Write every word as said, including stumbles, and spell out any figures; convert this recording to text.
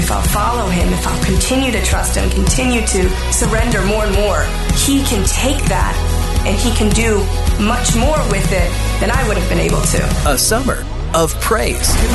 if I'll follow him, if I'll continue to trust him, continue to surrender more and more, he can take that and he can do much more with it than I would have been able to. A summer of praise.